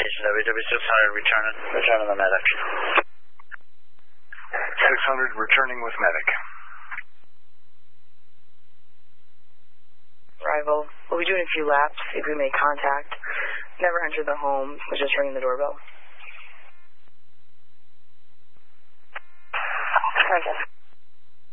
Station WW600 returning the medic. 600 returning with medic. Arrival. We'll be doing a few laps, see if we make contact. Never entered the home, was just ringing the doorbell. Okay.